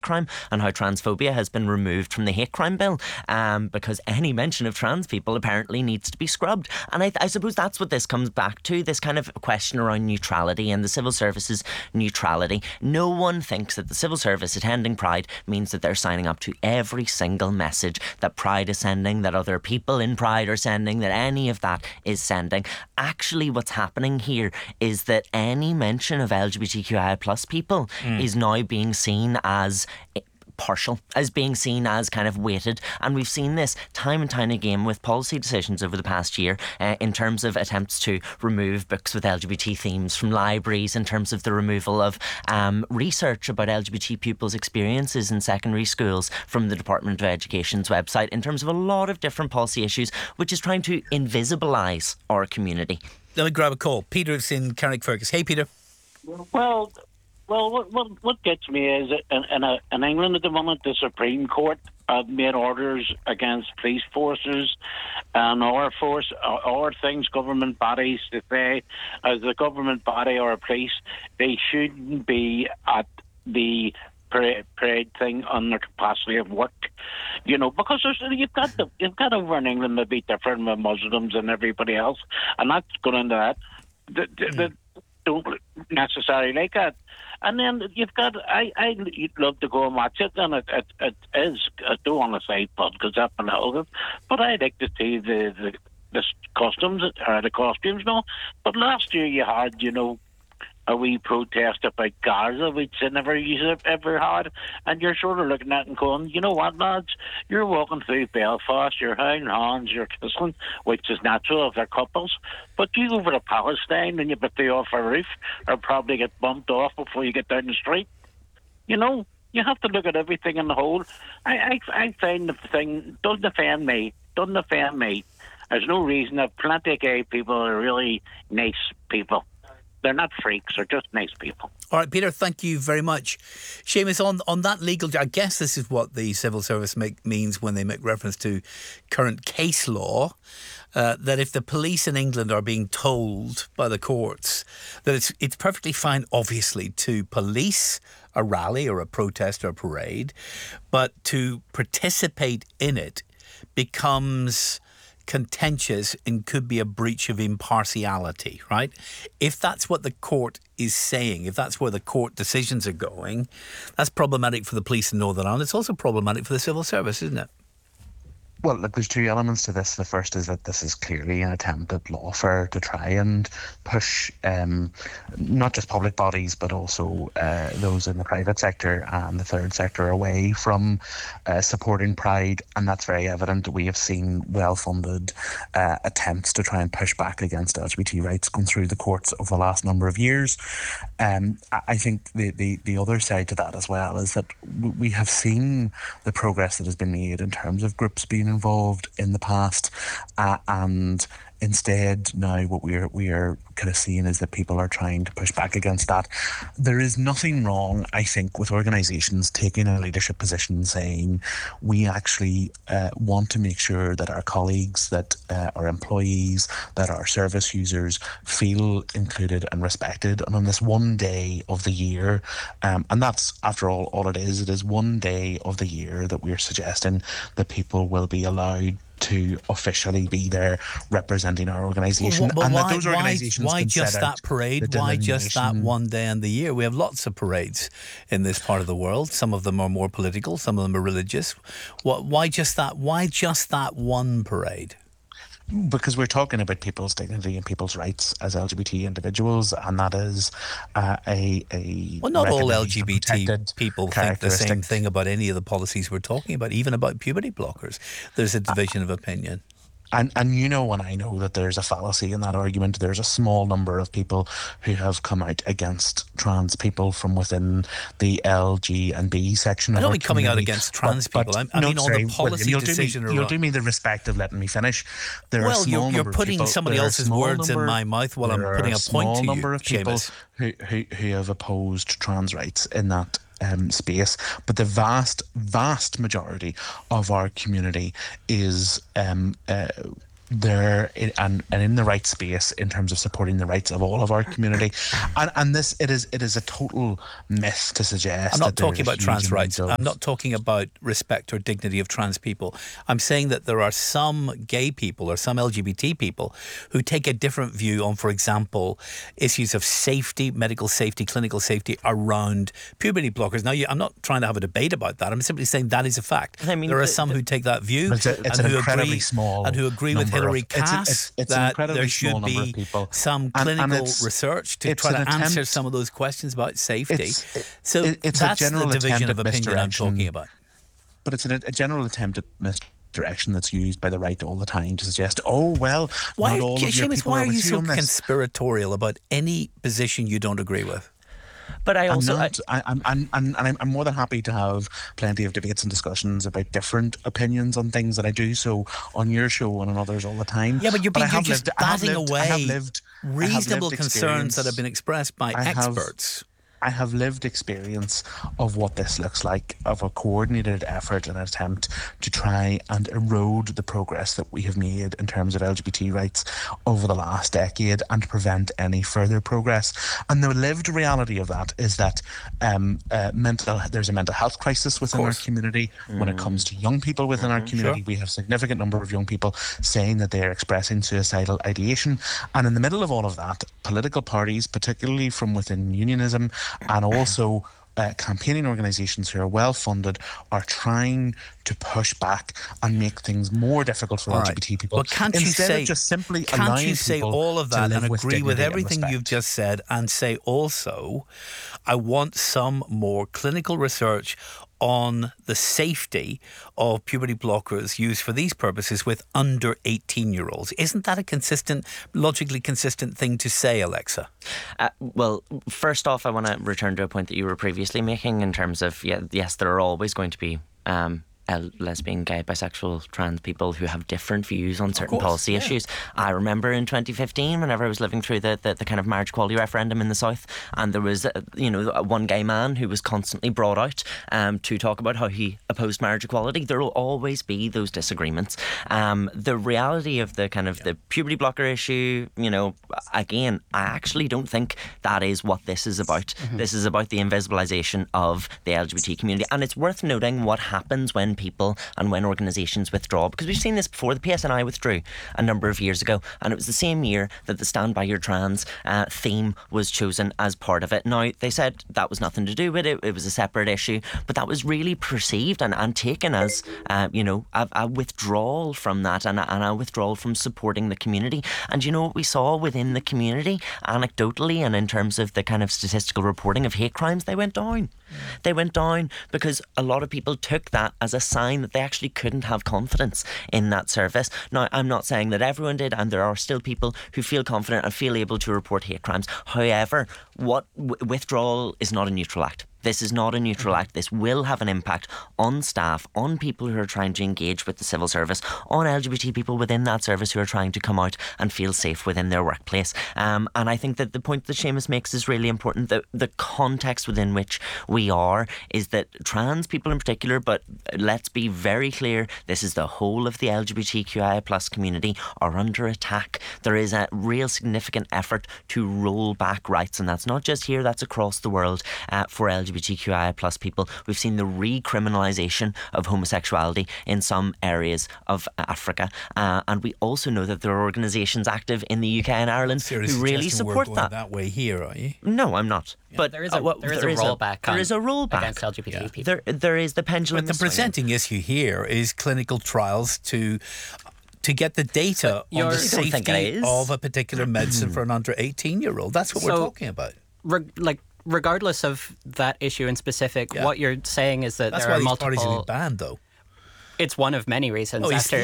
crime, and how transphobia has been removed from the hate crime bill, because any mention of trans people apparently needs to be scrubbed. And I suppose that's what this comes back to, this kind of question around neutrality and the civil service's neutrality. No one thinks that the civil service attending Pride means that they're signing up to every single message that Pride is sending, that other people in Pride are sending, that any of that is sending. Actually, what's happening here is that any mention of LGBTQI plus people is now being seen as partial, as being seen as kind of weighted. And we've seen this time and time again with policy decisions over the past year, in terms of attempts to remove books with LGBT themes from libraries, in terms of the removal of research about LGBT pupils' experiences in secondary schools from the Department of Education's website, in terms of a lot of different policy issues, which is trying to invisibilise our community. Let me grab a call. Peter's in Carrickfergus. Hey, Peter. Well, what gets me is in England at the moment, the Supreme Court have made orders against police forces and our things, government bodies, to say as a government body or a police, they shouldn't be at the parade thing on their capacity of work, because you've got over in England to be different with Muslims and everybody else, and that's going into that. They don't necessarily like that. And then you've got, I'd love to go and watch it, and it is, I don't want to say because that's political, but I like to see the costumes, or the costumes now. But last year you had, a wee protest about Gaza, which I never ever had, and you're sort of looking at it and going, you know what, lads, you're walking through Belfast, you're holding hands, you're kissing, which is natural if they're couples, but you go over to Palestine and you put the off a roof, or probably get bumped off before you get down the street. You have to look at everything in the whole. I find the thing doesn't offend me. There's no reason that plenty of gay people are really nice people. They're not freaks, they're just nice people. All right, Peter, thank you very much. Seamus, on that legal, I guess this is what the civil service means when they make reference to current case law, that if the police in England are being told by the courts that it's perfectly fine, obviously, to police a rally or a protest or a parade, but to participate in it becomes contentious and could be a breach of impartiality, right? If that's what the court is saying, if that's where the court decisions are going, that's problematic for the police in Northern Ireland. It's also problematic for the civil service, isn't it? Well, look, there's two elements to this. The first is that this is clearly an attempt at lawfare to try and push not just public bodies, but also those in the private sector and the third sector away from supporting Pride. And that's very evident. We have seen well-funded attempts to try and push back against LGBT rights going through the courts over the last number of years. I think the other side to that as well is that we have seen the progress that has been made in terms of groups being involved in the past, and instead now what we are kind of seeing is that people are trying to push back against that. There is nothing wrong, I think, with organisations taking a leadership position saying we actually want to make sure that our colleagues, that our employees, that our service users feel included and respected. And on this one day of the year, and that's after all it is one day of the year that we're suggesting that people will be allowed to officially be there representing our organisation. Well, and why, that those organisations why just that parade? Why just that one day in the year? We have lots of parades in this part of the world. Some of them are more political, some of them are religious. Why just that? Why just that one parade? Because we're talking about people's dignity and people's rights as LGBT individuals, and that is well, not all LGBT people think the same thing about any of the policies we're talking about, even about puberty blockers. There's a division of opinion. And when I know that there's a fallacy in that argument, there's a small number of people who have come out against trans people from within the L, G and B section. I don't mean coming out against trans people. I mean on the policy decision. You'll do me the respect of letting me finish. You're putting somebody else's words in my mouth while I'm putting a point to you, number of people who have opposed trans rights in that space, but the vast majority of our community is and in the right space in terms of supporting the rights of all of our community, and this it is a total myth to suggest. I'm not that talking about trans rights. of- I'm not talking about respect or dignity of trans people. I'm saying that there are some gay people or some LGBT people who take a different view on, for example, issues of safety, medical safety, clinical safety around puberty blockers. Now, I'm not trying to have a debate about that. I'm simply saying that is a fact. I mean, there are some who take that view It's and an who incredibly agree small and who agree with number Hilary of- it's an- Cass it's an that incredibly there small should number of be people. some And clinical it's- research to it's try an to answer attempt- some of those questions about safety. It's a That's general the division attempt of at opinion I'm misdirection. talking about. But it's a general attempt at misdirection that's used by the right all the time to suggest, oh well, not all of your Seamus, people why are are you with you so on this. conspiratorial about any position you don't agree with? But I also, I'm more than happy to have plenty of debates and discussions about different opinions on things, that I do so on your show and on others all the time. Yeah, but you're just batting away reasonable reasonable concerns that have been expressed by I have- experts. I have lived experience of what this looks like, of a coordinated effort and attempt to try and erode the progress that we have made in terms of LGBT rights over the last decade and to prevent any further progress. And the lived reality of that is that there's a mental health crisis within our community. When it comes to young people within our community, we have a significant number of young people saying that they are expressing suicidal ideation. And in the middle of all of that, political parties, particularly from within unionism, and also campaigning organisations who are well funded, are trying to push back and make things more difficult for LGBT people. Well, can't you say, of just simply can't allowing you say people all of to that live and agree with dignity and everything you've respect? just said, and say also, I want some more clinical research on the safety of puberty blockers used for these purposes with under 18-year-olds. Isn't that a logically consistent thing to say, Alexa? Well, first off, I want to return to a point that you were previously making in terms of, yes, there are always going to be lesbian, gay, bisexual, trans people who have different views on certain policy issues. I remember in 2015, whenever I was living through the kind of marriage equality referendum in the South, and there was one gay man who was constantly brought out to talk about how he opposed marriage equality. There will always be those disagreements. The reality of the kind of the puberty blocker issue, again, I actually don't think that is what this is about. Mm-hmm. This is about the invisibilisation of the LGBT community, and it's worth noting what happens when people and when organisations withdraw, because we've seen this before. The PSNI withdrew a number of years ago, and it was the same year that the Stand By Your Trans theme was chosen as part of it. Now, they said that was nothing to do with it, it was a separate issue, but that was really perceived and taken as a withdrawal from that, and a withdrawal from supporting the community. And what we saw within the community, anecdotally and in terms of the kind of statistical reporting of hate crimes, they went down. They went down because a lot of people took that as a sign that they actually couldn't have confidence in that service. Now, I'm not saying that everyone did, and there are still people who feel confident and feel able to report hate crimes. However, withdrawal is not a neutral act. This is not a neutral act. This will have an impact on staff, on people who are trying to engage with the civil service, on LGBT people within that service who are trying to come out and feel safe within their workplace. And I think that the point that Seamus makes is really important. The context within which we are is that trans people in particular, but let's be very clear, this is the whole of the LGBTQIA plus community, are under attack. There is a real significant effort to roll back rights, and that's not just here, that's across the world for LGBTQIA plus people. We've seen the recriminalisation of homosexuality in some areas of Africa, and we also know that there are organisations active in the UK and Ireland who really support that way here, are you? No, I'm not. Yeah, but there is a rollback. There is a rollback against LGBT people. There is the pendulum. But the presenting issue here is clinical trials to get the data on the safety of a particular medicine for an under 18-year-old. That's what we're talking about. Regardless of that issue in specific, what you're saying is that there are multiple. That's why these parties are banned, though. It's one of many reasons.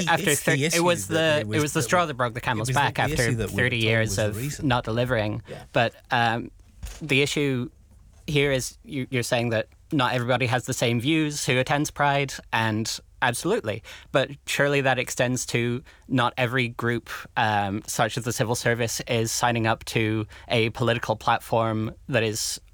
It was the straw that broke the camel's back after 30 years of not delivering. Yeah. But the issue here is you're saying that not everybody has the same views who attends Pride, and absolutely. But surely that extends to not every group, such as the civil service, is signing up to a political platform that is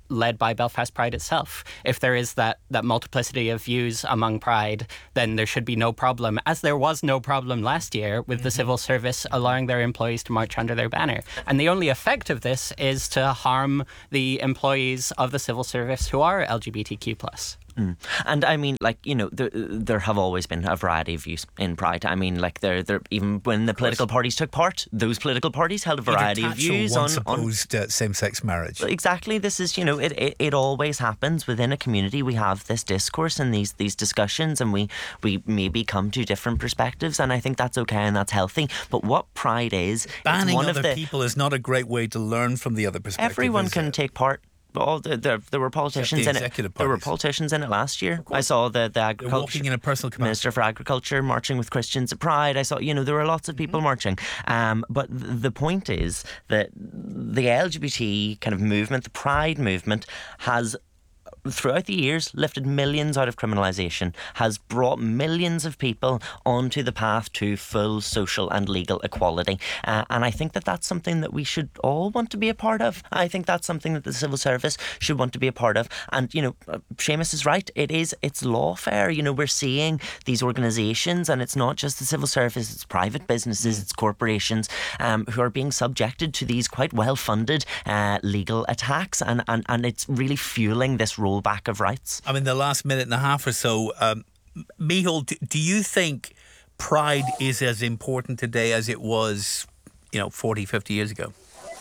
led by Belfast Pride itself. If there is that multiplicity of views among Pride, then there should be no problem, as there was no problem last year with the civil service allowing their employees to march under their banner. And the only effect of this is to harm the employees of the civil service who are LGBTQ+. And I mean, like, you know, there have always been a variety of views in Pride. I mean, like, there even when the political parties took part, those political parties held a variety of views on same-sex marriage. Exactly. This is, you know, it always happens within a community. We have this discourse and these discussions, and we maybe come to different perspectives, and I think that's okay and that's healthy. But what Pride is, banning other people is not a great way to learn from the other perspective. Everyone can take part. There were politicians in it. There were politicians in it last year. I saw the agriculture walking in a personal capacity. Minister for Agriculture marching with Christians at Pride. I saw, you know, there were lots of people marching. But the point is that the LGBT kind of movement, the Pride movement, has throughout the years lifted millions out of criminalisation, has brought millions of people onto the path to full social and legal equality, and I think that that's something that we should all want to be a part of. I think that's something that the civil service should want to be a part of. And, you know, Seamus is right, it's lawfare. You know, we're seeing these organisations, and it's not just the civil service, it's private businesses, it's corporations who are being subjected to these quite well funded legal attacks, and it's really fueling this rollback of rights. I mean, the last minute and a half or so, Micheál, do you think Pride is as important today as it was, 40, 50 years ago?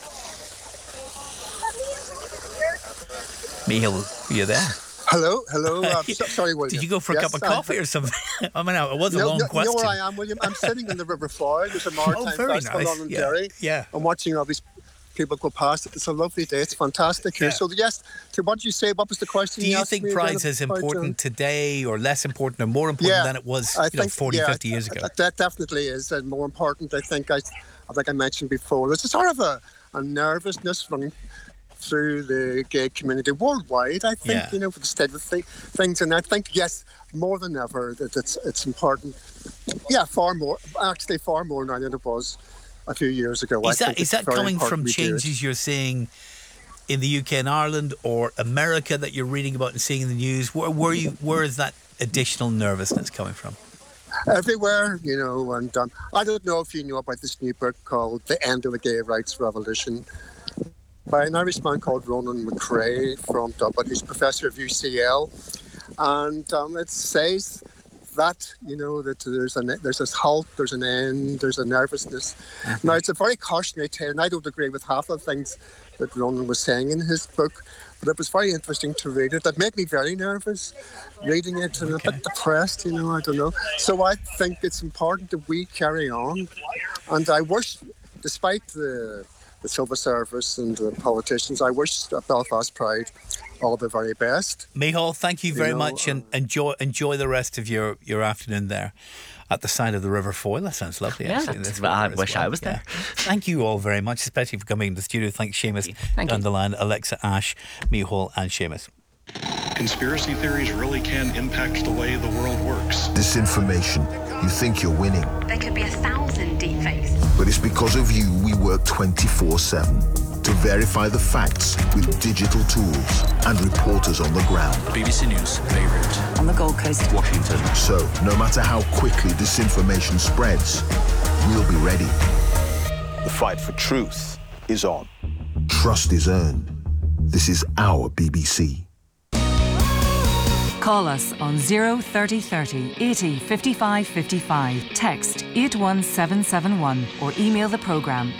Micheál, are you there? Hello. Sorry, William. Did you go for a cup of coffee or something? I mean, it was a long question. You know where I am, William? I'm sitting in the River Foyle. There's a maritime festival on in Derry. Yeah. I'm watching all these people go past it. It's a lovely day. It's fantastic here. So, yes, to what you say, what was the question? Do you think Pride's as important today, or less important, or more important than it was 40, 50 years ago? That definitely is more important. I think I mentioned before, there's a sort of a nervousness running through the gay community worldwide, I think, for the state of things. And I think, yes, more than ever, that it's important. Yeah, far more now than it was a few years ago. Is that coming from changes you're seeing in the UK and Ireland, or America, that you're reading about and seeing in the news? Where is that additional nervousness coming from? Everywhere, and I don't know if you know about this new book called The End of the Gay Rights Revolution by an Irishman called Ronan McRae from Dublin, who's professor of UCL, and it says that that there's this halt, there's an end, there's a nervousness. Mm-hmm. Now, it's a very cautionary tale, and I don't agree with half of the things that Ronan was saying in his book, but it was very interesting to read it. That made me very nervous reading it, and a bit depressed, I don't know. So I think it's important that we carry on, and I wish, despite the civil service and the politicians, I wish Belfast Pride all the very best. Micheál, thank you very much, and enjoy the rest of your afternoon there at the side of the River Foyle. That sounds lovely. Yeah, I wish I was there. Thank you all very much, especially for coming to the studio. Thanks, Seamus, down the line, Alexa, Ash, Micheál and Seamus. Conspiracy theories really can impact the way the world works. Disinformation. You think you're winning. There could be 1,000 deepfakes. But it's because of you we work 24/7 to verify the facts with digital tools and reporters on the ground. BBC News, Beirut. On the Gold Coast. Washington. So, no matter how quickly disinformation spreads, we'll be ready. The fight for truth is on. Trust is earned. This is our BBC. Call us on 03030 80 55 55. Text 81771 or email the programme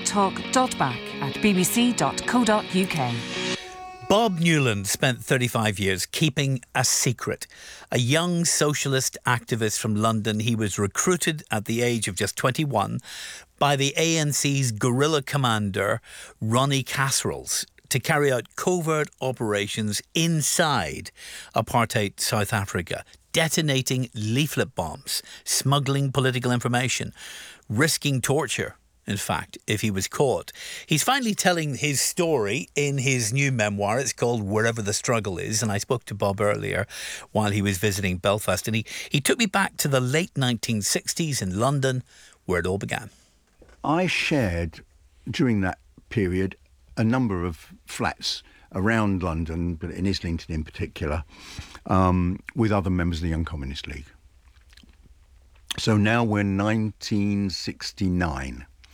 talk.back@bbc.co.uk. Bob Newland spent 35 years keeping a secret. A young socialist activist from London, he was recruited at the age of just 21 by the ANC's guerrilla commander, Ronnie Kasrils, to carry out covert operations inside apartheid South Africa, detonating leaflet bombs, smuggling political information, risking torture, in fact, if he was caught. He's finally telling his story in his new memoir. It's called Wherever the Struggle Is, and I spoke to Bob earlier while he was visiting Belfast, and he took me back to the late 1960s in London, where it all began. I shared, during that period, a number of flats around London, but in Islington in particular, with other members of the Young Communist League. So now we're 1969.